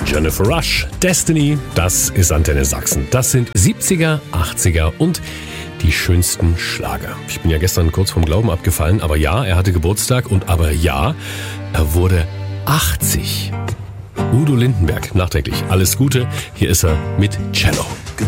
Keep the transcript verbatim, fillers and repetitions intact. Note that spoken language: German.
Jennifer Rush, Destiny, das ist Antenne Sachsen. Das sind siebziger, achtziger und die schönsten Schlager. Ich bin ja gestern kurz vom Glauben abgefallen, aber ja, er hatte Geburtstag und aber ja, er wurde achtzig. Udo Lindenberg, nachträglich alles Gute. Hier ist er mit Cello.